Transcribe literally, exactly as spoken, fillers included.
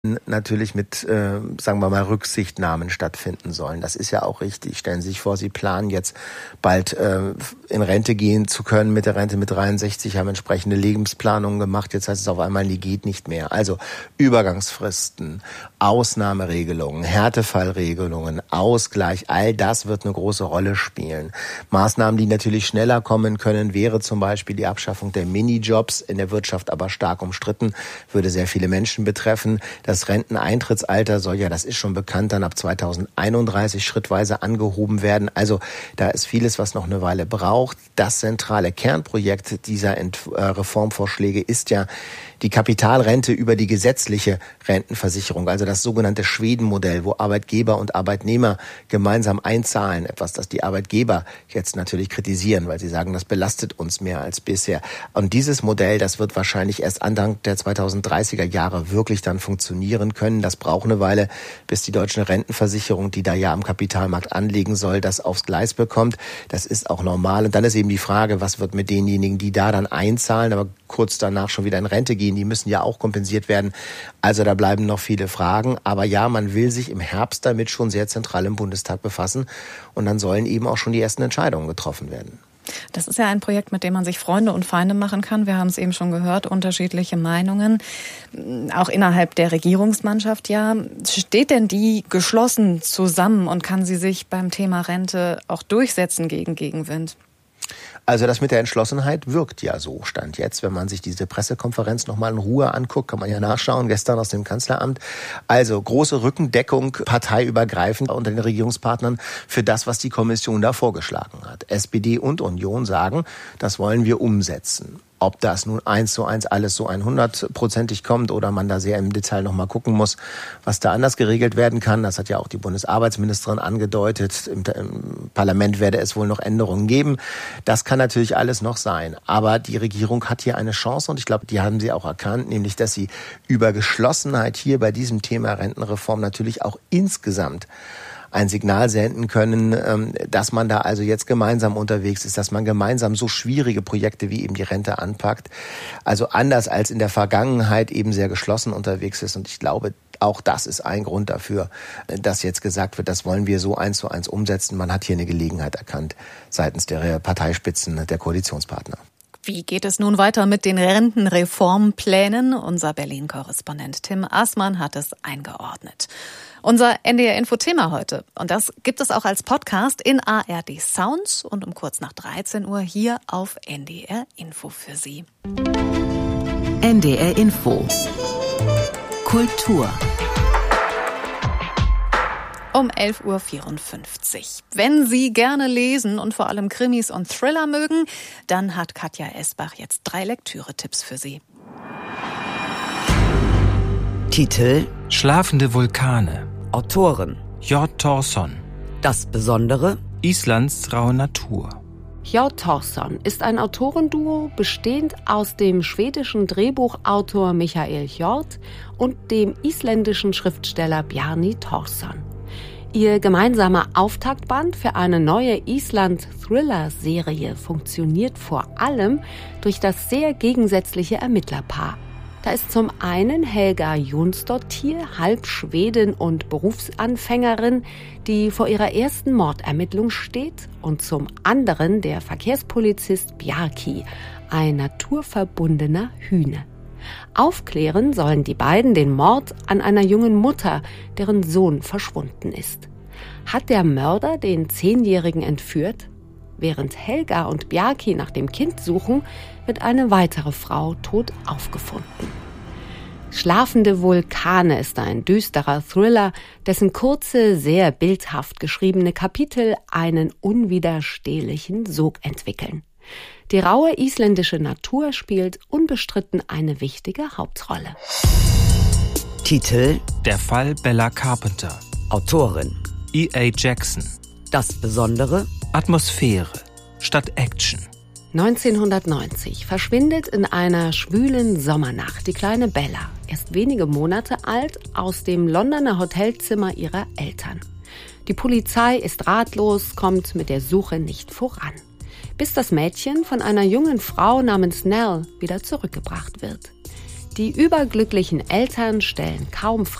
natürlich mit, äh, sagen wir mal, Rücksichtnahmen stattfinden sollen. Das ist ja auch richtig. Stellen Sie sich vor, Sie planen jetzt bald äh, in Rente gehen zu können mit der Rente mit dreiundsechzig, haben entsprechende Lebensplanungen gemacht. Jetzt heißt es auf einmal, die geht nicht mehr. Also Übergangsfristen, Ausnahmeregelungen, Härtefallregelungen, Ausgleich, all das wird eine große Rolle spielen. Maßnahmen, die natürlich schneller kommen können, wäre zum Beispiel die Abschaffung der Minijobs, in der Wirtschaft aber stark umstritten, würde sehr viele Menschen betreffen. Das Renteneintrittsalter soll ja, das ist schon bekannt, dann ab zweitausendeinunddreißig schrittweise angehoben werden. Also da ist vieles, was noch eine Weile braucht. Das zentrale Kernprojekt dieser Ent- äh, Reformvorschläge ist ja die Kapitalrente über die gesetzliche Rentenversicherung, also das sogenannte Schweden-Modell, wo Arbeitgeber und Arbeitnehmer gemeinsam einzahlen. Etwas, das die Arbeitgeber jetzt natürlich kritisieren, weil sie sagen, das belastet uns mehr als bisher. Und dieses Modell, das wird wahrscheinlich erst Anfang der zweitausenddreißiger Jahre wirklich dann funktionieren können. Das braucht eine Weile, bis die deutsche Rentenversicherung, die da ja am Kapitalmarkt anlegen soll, das aufs Gleis bekommt. Das ist auch normal. Und dann ist eben die Frage, was wird mit denjenigen, die da dann einzahlen, aber kurz danach schon wieder in Rente gehen, die müssen ja auch kompensiert werden. Also da bleiben noch viele Fragen. Aber ja, man will sich im Herbst damit schon sehr zentral im Bundestag befassen. Und dann sollen eben auch schon die ersten Entscheidungen getroffen werden. Das ist ja ein Projekt, mit dem man sich Freunde und Feinde machen kann. Wir haben es eben schon gehört, unterschiedliche Meinungen, auch innerhalb der Regierungsmannschaft. Ja, steht denn die geschlossen zusammen und kann sie sich beim Thema Rente auch durchsetzen gegen Gegenwind? Also das mit der Entschlossenheit wirkt ja so, Stand jetzt. Wenn man sich diese Pressekonferenz nochmal in Ruhe anguckt, kann man ja nachschauen, gestern aus dem Kanzleramt. Also große Rückendeckung, parteiübergreifend unter den Regierungspartnern für das, was die Kommission da vorgeschlagen hat. S P D und Union sagen, das wollen wir umsetzen. Ob das nun eins zu eins alles so hundertprozentig kommt oder man da sehr im Detail nochmal gucken muss, was da anders geregelt werden kann. Das hat ja auch die Bundesarbeitsministerin angedeutet. Im, im Parlament werde es wohl noch Änderungen geben. Das kann natürlich alles noch sein. Aber die Regierung hat hier eine Chance und ich glaube, die haben sie auch erkannt, nämlich, dass sie über Geschlossenheit hier bei diesem Thema Rentenreform natürlich auch insgesamt ein Signal senden können, dass man da also jetzt gemeinsam unterwegs ist, dass man gemeinsam so schwierige Projekte wie eben die Rente anpackt. Also anders als in der Vergangenheit eben sehr geschlossen unterwegs ist. Und ich glaube, auch das ist ein Grund dafür, dass jetzt gesagt wird, das wollen wir so eins zu eins umsetzen. Man hat hier eine Gelegenheit erkannt seitens der Parteispitzen der Koalitionspartner. Wie geht es nun weiter mit den Rentenreformplänen? Unser Berlin-Korrespondent Tim Aßmann hat es eingeordnet. Unser N D R-Info-Thema heute. Und das gibt es auch als Podcast in A R D Sounds und um kurz nach dreizehn Uhr hier auf N D R Info für Sie. N D R Info. Kultur. Um elf Uhr vierundfünfzig. Wenn Sie gerne lesen und vor allem Krimis und Thriller mögen, dann hat Katja Esbach jetzt drei Lektüre-Tipps für Sie. Titel: Schlafende Vulkane. Autoren: J. Thorsson. Das Besondere: Islands raue Natur. J. Thorsson ist ein Autorenduo, bestehend aus dem schwedischen Drehbuchautor Michael Hjort und dem isländischen Schriftsteller Bjarni Thorsson. Ihr gemeinsamer Auftaktband für eine neue Island-Thriller-Serie funktioniert vor allem durch das sehr gegensätzliche Ermittlerpaar. Da ist zum einen Helga Jonsdottir, halb Schwedin und Berufsanfängerin, die vor ihrer ersten Mordermittlung steht, und zum anderen der Verkehrspolizist Bjarki, ein naturverbundener Hühne. Aufklären sollen die beiden den Mord an einer jungen Mutter, deren Sohn verschwunden ist. Hat der Mörder den Zehnjährigen entführt? Während Helga und Bjarki nach dem Kind suchen, wird eine weitere Frau tot aufgefunden. Schlafende Vulkane ist ein düsterer Thriller, dessen kurze, sehr bildhaft geschriebene Kapitel einen unwiderstehlichen Sog entwickeln. Die raue isländische Natur spielt unbestritten eine wichtige Hauptrolle. Titel: Der Fall Bella Carpenter. Autorin: E A Jackson. Das Besondere: Atmosphäre statt Action. neunzehnhundertneunzig verschwindet in einer schwülen Sommernacht die kleine Bella, erst wenige Monate alt, aus dem Londoner Hotelzimmer ihrer Eltern. Die Polizei ist ratlos, kommt mit der Suche nicht voran, bis das Mädchen von einer jungen Frau namens Nell wieder zurückgebracht wird. Die überglücklichen Eltern stellen kaum Fragen.